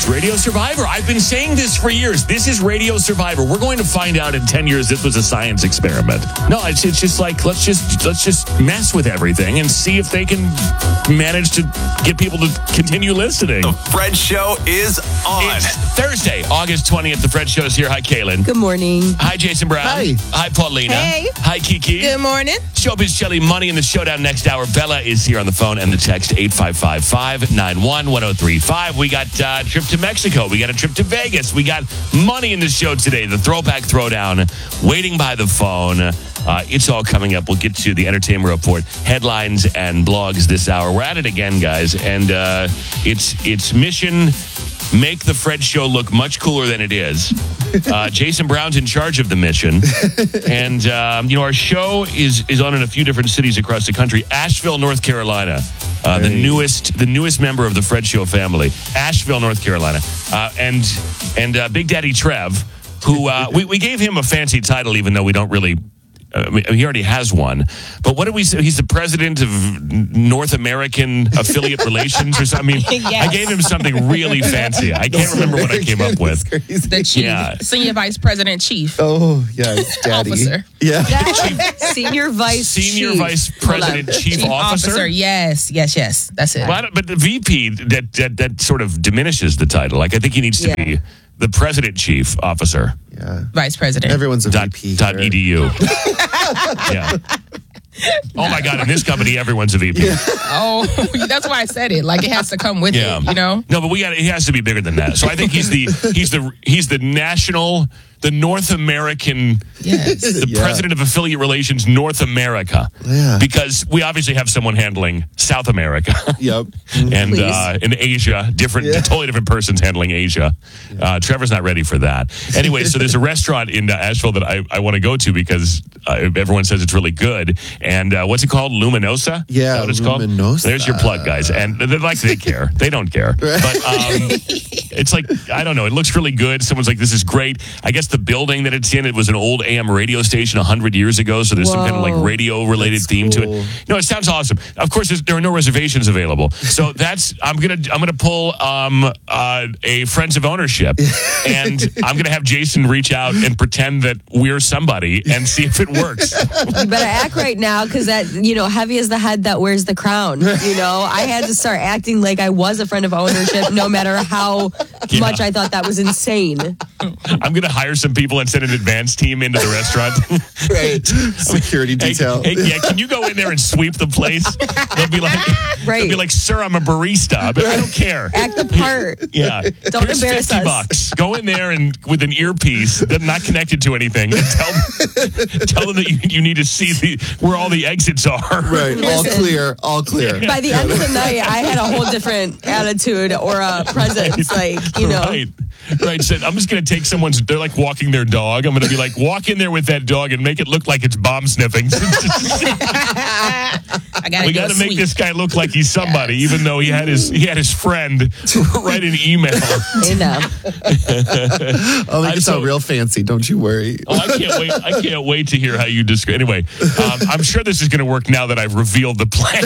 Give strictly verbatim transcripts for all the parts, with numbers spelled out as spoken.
It's Radio Survivor. I've been saying this for years. This is Radio Survivor. We're going to find out in ten years this was a science experiment. No, it's, it's just like, let's just let's just mess with everything and see if they can manage to get people to continue listening. The Fred Show is on. It's Thursday, August twentieth. The Fred Show's here. Hi, Kaylin. Good morning. Hi, Jason Brown. Hi. Hi, Paulina. Hey. Hi, Kiki. Good morning. Showbiz Shelly, money in the showdown next hour. Bella is here on the phone and the text eight five five, five nine one, one oh three five. We got a uh, trip to Mexico. We got a trip to Vegas. We got money in the show today. The Throwback Throwdown, waiting by the phone. Uh, it's all coming up. We'll get to the entertainment report, headlines, and blogs this hour. We're at it again, guys. And uh, it's it's mission... make the Fred Show look much cooler than it is. Uh, Jason Brown's in charge of the mission. And, um, you know, our show is is on in a few different cities across the country. Asheville, North Carolina, uh, hey. the newest the newest member of the Fred Show family. Asheville, North Carolina. Uh, and and uh, Big Daddy Trev, who uh, we, we gave him a fancy title, even though we don't really... I mean, he already has one. But what did we say? He's the president of North American Affiliate Relations or something. I mean, Yes. I gave him something really fancy. I can't remember what I came up with. The chief, Yeah. senior vice president chief. Oh, yes, Daddy. Officer. Yeah. Senior vice Senior chief. vice president, chief, Chief officer. Yes, yes, yes. That's it. Well, I don't- but the V P, that, that that sort of diminishes the title. Like, I think he needs to Yeah. be the president chief officer. Yeah. Vice president. Everyone's a Dot, V P dot here. edu. Yeah. Oh, my God. In this company, everyone's a V P. Oh, that's why I said it. Like it has to come with Yeah. it, you know? No, but we got. He has to be bigger than that. So I think he's the he's the he's the national, the North American, Yes. the Yeah. president of affiliate relations North America. Yeah. Because we obviously have someone handling South America. Yep. And Please. uh, in Asia, different, Yeah. totally different persons handling Asia. Uh, Trevor's not ready for that. Anyway, so there's a restaurant in uh, Asheville that I, I want to go to because uh, everyone says it's really good. And uh, what's it called? Luminosa? Is Yeah, that what it's called? Luminosa. There's your plug, guys. And they're like, they care. They don't care. But um, it's like, I don't know. It looks really good. Someone's like, this is great. I guess the building that it's in, it was an old A M radio station one hundred years ago. So there's some kind of like Whoa. radio-related That's theme to cool. it. No, it sounds awesome. Of course, there's, there are no reservations available. So that's I'm gonna I'm gonna pull um uh, a Friends of Ownership, and I'm gonna have Jason reach out and pretend that we're somebody and see if it works. You better act right now because that, you know, heavy is the head that wears the crown. You know, I had to start acting like I was a friend of ownership no matter how Yeah. much I thought that was insane. I'm gonna hire some people and send an advance team into the restaurant. Right. Security Hey, detail. hey, yeah, can you go in there and sweep the place? They'll be like, Right. they'll be like, sir, I'm a barista, but I don't care. Act the part. Yeah. Don't Here's embarrass fifty us. bucks. Go in there and with an earpiece that's not connected to anything and tell tell them that you, you need to see the where all the exits are. Right. All Listen. clear. All clear. By the end of the night, I had a whole different attitude or a presence. Like, you know. Right. Right. So I'm just going to take someone's, they're like walking their dog. I'm going to be like, walk in there with that dog and make it look like it's bomb sniffing. I gotta We do got a to make sweep. this guy look like he's somebody, even though he had his he had his friend write an email. You know. I'll make I'm it sound so- real fancy. Don't you worry. Oh, I can't wait! I can't wait to hear how you describe. Anyway, um, I'm sure this is going to work now that I've revealed the plan.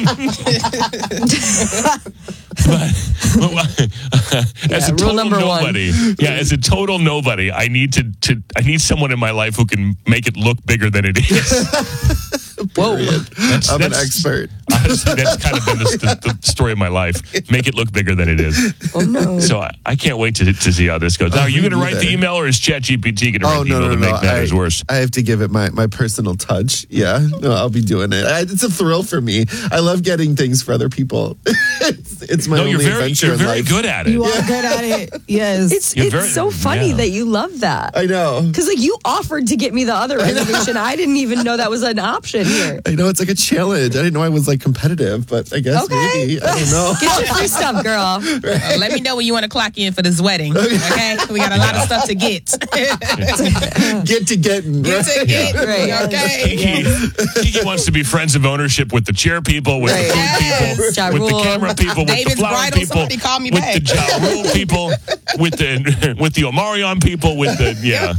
but, but, as Yeah, a rule total number one. nobody, yeah, as a total nobody, I need to, to I need someone in my life who can make it look bigger than it is. Whoa. That's, I'm an that's- expert. Honestly, that's kind of been the, the, the story of my life. Make it look bigger than it is. Oh, no. So I, I can't wait to, to see how this goes. Now, are you me going to write the neither. email, or is ChatGPT going to write Oh, the no, email no, to no. make matters I, worse? I have to give it my, my personal touch. Yeah. No, I'll be doing it. I, it's a thrill for me. I love getting things for other people. it's, it's my No, only you're very, adventure you're in very life. good at it. You are good at it. Yes. It's, You're it's very- so funny yeah. that you love that. I know. Because, like, you offered to get me the other reservation. I didn't even know that was an option here. I know it's like a challenge. I didn't know I was like competitive, but I guess Okay. maybe. I don't know. Get your free stuff, girl. Uh, let me know when you want to clock in for this wedding. Okay, we got a lot of stuff to get. Get to getting. Get to get. Right. Okay. Kiki, Kiki wants to be friends of ownership with the chair people, with Right. the food Yes. people, Ja with Rule. the camera people, with David's the flower bridal, people, somebody call me with back. the Ja Rule people, with the with the Omarion people, with the yeah. Yep.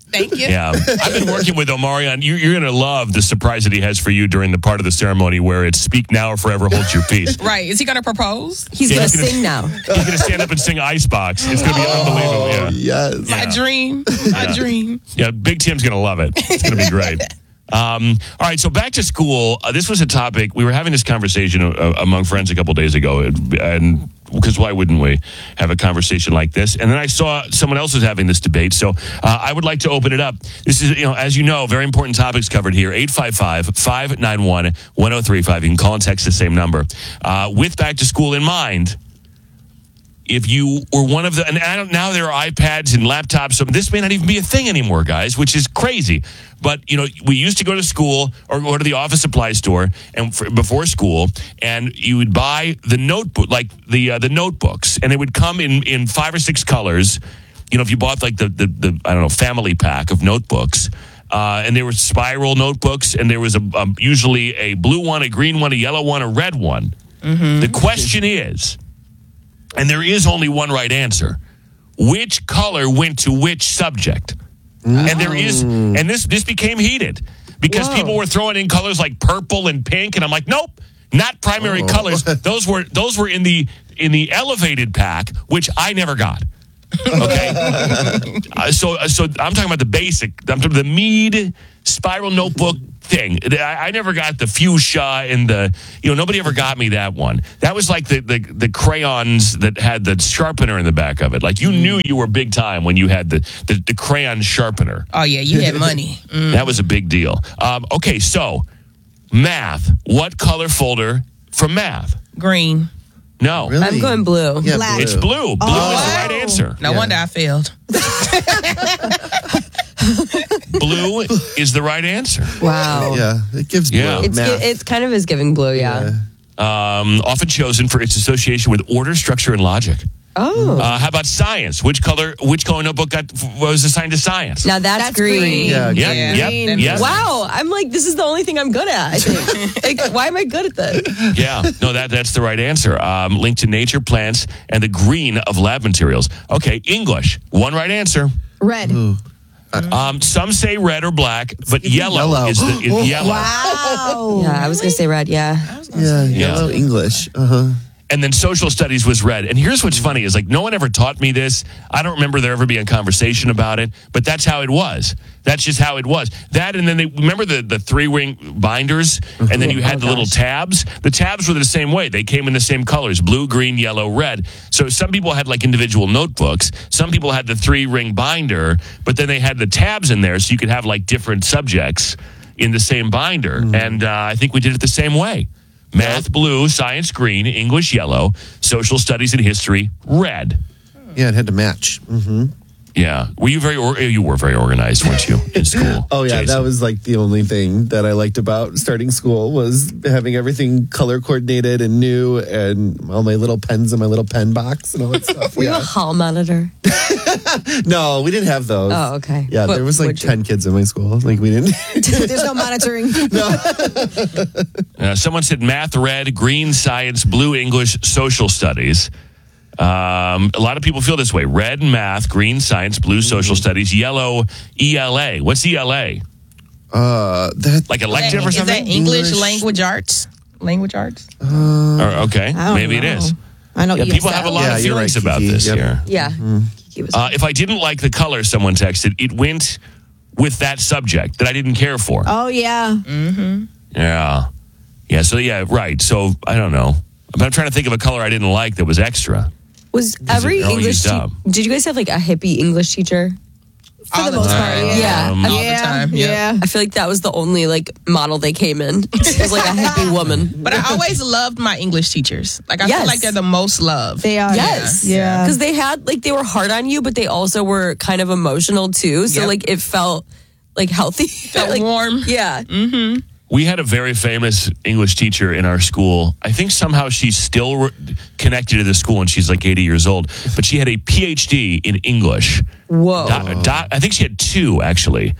Thank you. Yeah, I've been working with Omarion. You, you're going to love the surprise that he has for you during the part of the ceremony where it's "Speak now or forever hold your peace." Right. Is he going to propose? He's Yeah, gonna he's gonna- sing now. He's going to stand up and sing Icebox. It's going to be unbelievable. Yeah. Yes. My Yeah. dream. My Yeah. dream. Yeah, Big Tim's going to love it. It's going to be great. Um, all right, so back to school. Uh, this was a topic. We were having this conversation uh, among friends a couple days ago, and because why wouldn't we have a conversation like this? And then I saw someone else was having this debate, so uh, I would like to open it up. This is, you know, as you know, very important topics covered here. eight five five, five nine one, one oh three five. You can call and text the same number. Uh, with back to school in mind, if you were one of the, and I don't, now there are iPads and laptops, so this may not even be a thing anymore, guys, which is crazy. But, you know, we used to go to school or go to the office supply store and for, before school, and you would buy the notebook, like the uh, the notebooks, and they would come in, in five or six colors. You know, if you bought like the, the, the I don't know, family pack of notebooks, uh, and there were spiral notebooks, and there was a, a usually a blue one, a green one, a yellow one, a red one. Mm-hmm. The question is, and there is only one right answer, which color went to which subject? And there is, and this this became heated because Whoa. people were throwing in colors like purple and pink, and I'm like, nope, not primary colors. Those were those were in the in the elevated pack, which I never got. Okay, uh, so so I'm talking about the basic, I'm talking about the Mead spiral notebook thing. I, I never got the fuchsia and the, you know, nobody ever got me that one. That was like the, the, the crayons that had the sharpener in the back of it. Like you knew you were big time when you had the, the, the crayon sharpener. Oh, yeah. You had money. Mm. That was a big deal. Um, okay, so math. What color folder for math? Green. No. Really? I'm going blue. Yeah, Black. It's blue. Blue Oh. is the right answer. No Yeah. wonder I failed. Blue is the right answer. Wow. Yeah, it gives Yeah. blue It's math. gi- it's kind of is giving blue, yeah. Um, often chosen for its association with order, structure, and logic. Oh. Uh, how about science? Which color? Which color notebook got was assigned to science? Now that's, That's green. green. Yeah, Yep, Yeah. yep, Green. yep. Wow. I'm like, this is the only thing I'm good at, I think. like, why am I good at this? Yeah, no, that that's the right answer. Um, linked to nature, plants, and the green of lab materials. Okay, English. One right answer. Red. Um, some say red or black, but yellow, yellow. is the is yellow. Wow. Yeah, I was going to say red, yeah. Yeah, yellow English. Uh huh. And then social studies was red. And here's what's funny is like no one ever taught me this. I don't remember there ever being a conversation about it, but that's how it was. That's just how it was. That and then they remember the, the three ring binders, and then you had Oh, the little gosh. tabs. The tabs were the same way. They came in the same colors: blue, green, yellow, red. So some people had like individual notebooks. Some people had the three ring binder, but then they had the tabs in there so you could have like different subjects in the same binder. And uh, I think we did it the same way. Math, blue, science, green, English, yellow, social studies and history, red. Yeah, it had to match. Mm-hmm. Yeah. Were you very, or- you were very organized, weren't you, in school? Oh yeah, Jason? that was like the only thing that I liked about starting school was having everything color coordinated and new, and all my little pens in my little pen box and all that stuff. Were you a Yeah. hall monitor? No, we didn't have those. Oh, okay. Yeah, But there was like would you- ten kids in my school. Like we didn't. There's no monitoring. Uh, someone said math, red, green, science, blue, English, social studies. Um, a lot of people feel this way. Red, math, green, science, blue, social studies, yellow, E L A. What's E L A? Uh, that Like Is elective that, or is that something? English, English. language arts? Language arts? Or, okay, I don't maybe know. it is. I know Yeah, E S people L. have a lot Yeah, of you're feelings right, about Kiki. this Yep. here. Yeah. Kiki was- Uh, if I didn't like the color, someone texted, it went with that subject that I didn't care for. Oh yeah. Yeah. Yeah, so yeah, right. So I don't know. But I'm trying to think of a color I didn't like that was extra. was every it all English used te- up? Did you guys have like a hippie English teacher? For All the the most time. part, yeah. Yeah. Um, All the yeah. time, yeah. Yeah. I feel like that was the only like model they came in. It was like a hippie woman. But I always loved my English teachers. Like, I Yes. feel like they're the most loved. They are. Yes. Yeah. Because they had like they were hard on you, but they also were kind of emotional too. So Yep. like it felt like healthy. Felt like, warm. Yeah. We had a very famous English teacher in our school. I think somehow she's still re- connected to the school and she's like eighty years old. But she had a P H D in English. Whoa. Doc- doc- I think she had two, actually.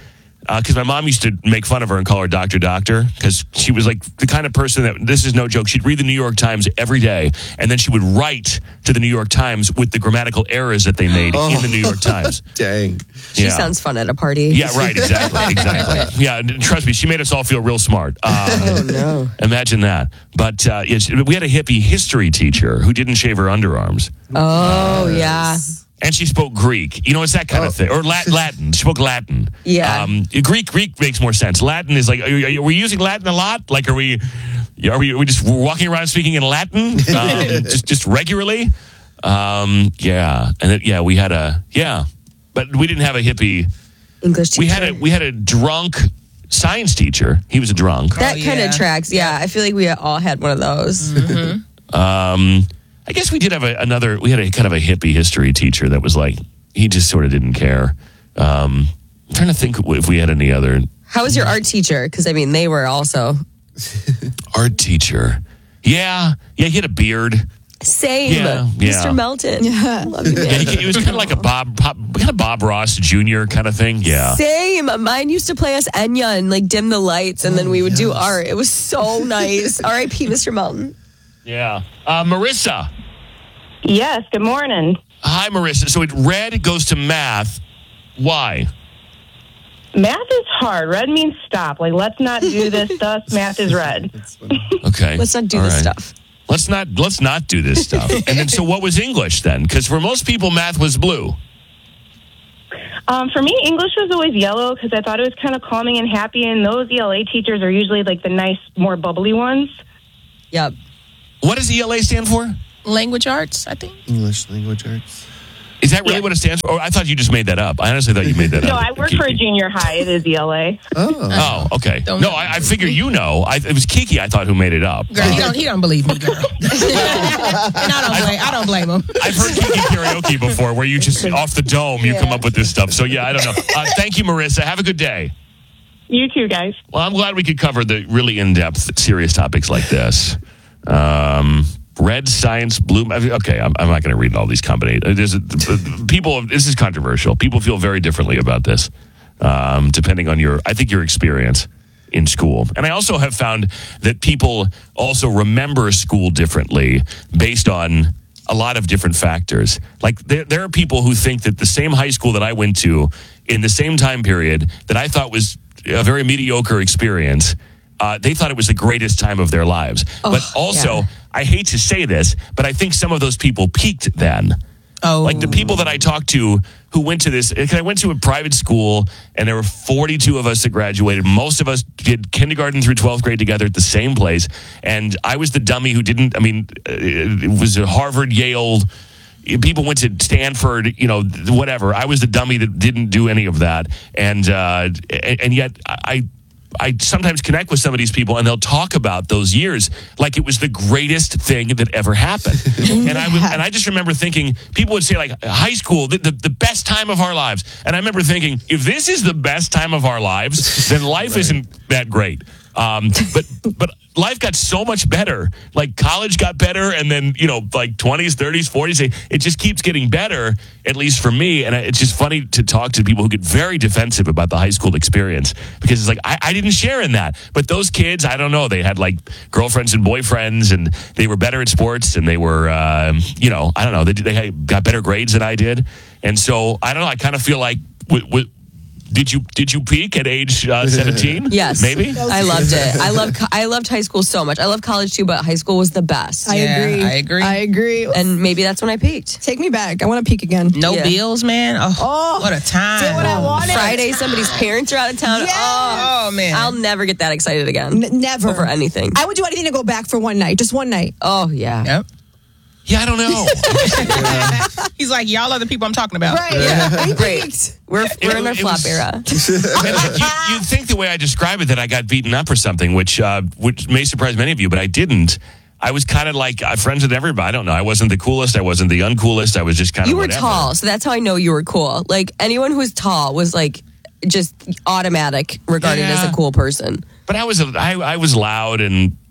because my mom used to make fun of her and call her Doctor Doctor because she was like the kind of person that, this is no joke, she'd read the New York Times every day and then she would write to the New York Times with the grammatical errors that they made Oh. in the New York Times. Dang. She Yeah. sounds fun at a party. Yeah, right, exactly, exactly. Yeah, and trust me, she made us all feel real smart. Um, Oh, no. Imagine that. But uh, yeah, she- we had a hippie history teacher who didn't shave her underarms. Oh, yeah. And she spoke Greek. You know, it's that kind of thing. Or Lat- Latin. She spoke Latin. Yeah. Um, Greek Greek makes more sense. Latin is like, are, you- are we using Latin a lot? Like, are we are we, are we just walking around speaking in Latin? Um, just, just regularly? Um, yeah. And it, yeah, we had a, yeah. But we didn't have a hippie. English teacher. We had a, we had a drunk science teacher. He was a drunk. that Oh, kind yeah. of tracks. Yeah, I feel like we all had one of those. Um, I guess we did have a, another, we had a kind of a hippie history teacher that was like, he just sort of didn't care. Um, I'm trying to think if we had any other How was your art teacher? Because, I mean, they were also. art teacher. Yeah. Yeah, he had a beard. Same. Yeah, yeah. Mister Melton. Yeah. Love you, Yeah, man. he, he was kind of like a Bob, Bob, kind of Bob Ross Junior kind of thing. Yeah. Same. Mine used to play us Enya and like dim the lights, and then we would do art. It was so nice. R I P Mister Melton. Yeah. Uh, Marissa. Yes, good morning. Hi, Marissa. So it red goes to math. Why? Math is hard. Red means stop. Like, let's not do this stuff. Math is red. Okay. Let's not do All this right. stuff. Let's not let's not do this stuff. And then so what was English then? Because for most people math was blue. Um, for me, English was always yellow because I thought it was kind of calming and happy, and those E L A teachers are usually like the nice, more bubbly ones. Yep. What does E L A stand for? Language arts, I think. English language arts. Is that really Yeah. what it stands for? Or I thought you just made that up. I honestly thought you made that No, up. I work for a junior high. It is E L A. Oh. Oh, okay. Don't- No, I, I figure you know. I, it was Kiki, I thought, who made it up. Girl, he don't he don't believe me, girl. and I don't blame I don't blame him. I've heard Kiki karaoke before where you just, off the dome, you come up with this stuff. So, yeah, I don't know. Uh, thank you, Marissa. Have a good day. You too, guys. Well, I'm glad we could cover the really in-depth, serious topics like this. Um, red, science, blue. Okay, I'm, I'm not going to read all these combinations. There's a, people. This is controversial. People feel very differently about this, um, depending on your. I think your experience in school, and I also have found that people also remember school differently based on a lot of different factors. Like there, there are people who think that the same high school that I went to in the same time period that I thought was a very mediocre experience. Uh, they thought it was the greatest time of their lives. but also, yeah. I hate to say this, but I think some of those people peaked then. Oh, Like the people that I talked to who went to this, because I went to a private school and there were forty-two of us that graduated. Most of us did kindergarten through twelfth grade together at the same place. And I was the dummy who didn't, I mean, it was a Harvard, Yale. People went to Stanford, you know, whatever. I was the dummy that didn't do any of that. And, uh, and yet I, I sometimes connect with some of these people and they'll talk about those years like it was the greatest thing that ever happened. and I was, and I just remember thinking, people would say like high school, the, the, the best time of our lives. And I remember thinking, if this is the best time of our lives, then life isn't that great. Um, but but life got so much better. Like college got better, and then you know, like twenties, thirties, forties, it just keeps getting better. At least for me, and it's just funny to talk to people who get very defensive about the high school experience because it's like I, I didn't share in that. But those kids, I don't know, they had like girlfriends and boyfriends, and they were better at sports, and they were, um, you know, I don't know, they they had, got better grades than I did, and so I don't know. I kind of feel like. W- w- Did you did you peak at age uh, seventeen? Yes. Maybe? I loved it. I loved co- I loved high school so much. I love college too, but high school was the best. I Yeah, agree. I agree. I agree. And maybe that's when I peaked. Take me back. I want to peek again. no Yeah. bills, man. Oh, Oh, what a time. did what I wanted. Friday, somebody's parents are out of town. Yes. Oh, Oh man. I'll never get that excited again. N- never. Over anything. I would do anything to go back for one night. Just one night. Oh, yeah. Yep. Yeah, I don't know. He's like, y'all are the people I'm talking about. Right. Yeah. We Great. peaked. We're, we're in our it flop was- era. And like, you, you think the way I describe it that I got beaten up or something, which uh, which may surprise many of you, but I didn't. I was kind of like uh, friends with everybody. I don't know. I wasn't the coolest. I wasn't the uncoolest. I was just kind of You were whatever. tall, so that's how I know you were cool. Like, anyone who was tall was like just automatic regarded Yeah. as a cool person. But I was a, I, I was loud and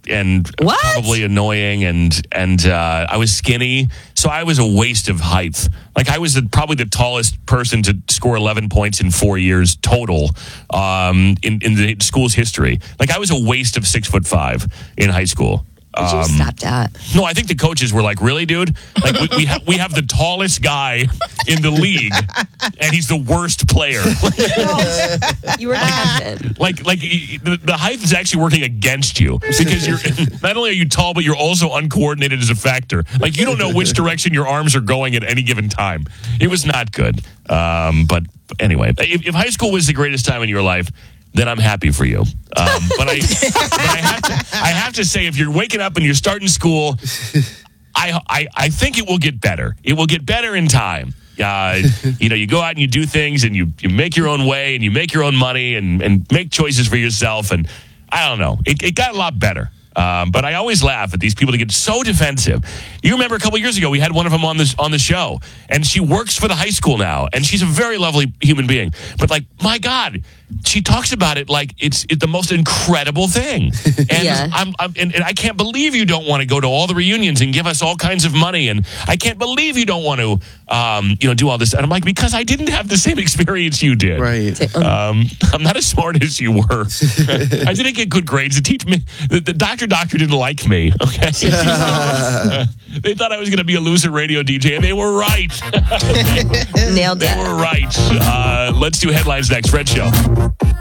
and What? probably annoying, and and uh, I was skinny, so I was a waste of height. Like I was the, probably the tallest person to score eleven points in four years total um, in in the school's history. Like I was a waste of six foot five in high school. Did you Um, stop that? No, I think the coaches were like, "Really, dude? Like we we, ha- we have the tallest guy in the league, and he's the worst player. You were the captain. like, like y- the, the height is actually working against you because you're not only are you tall, but you're also uncoordinated as a factor. Like you don't know which direction your arms are going at any given time. It was not good. Um, but anyway, if, if high school was the greatest time in your life, then I'm happy for you. Um, but I, but I, have to, I have to say, if you're waking up and you're starting school, I, I, I think it will get better. It will get better in time. Uh, you know, you go out and you do things and you, you make your own way and you make your own money and, and make choices for yourself. And I don't know, it, it got a lot better. Um, but I always laugh at these people that get so defensive. You remember a couple years ago, we had one of them on this on the show, and she works for the high school now, and she's a very lovely human being. But like, my God, she talks about it like it's, it's the most incredible thing. And Yeah. I'm, I'm and, and I can't believe you don't want to go to all the reunions and give us all kinds of money, and I can't believe you don't want to, um, you know, do all this. And I'm like, because I didn't have the same experience you did. Right. Um, I'm not as smart as you were. I didn't get good grades to teach me. The, the doctor doctor didn't like me. Okay, they thought I was going to be a loser radio D J, and they were right. Nailed They it. were right. Uh, let's do headlines next. Fred Show.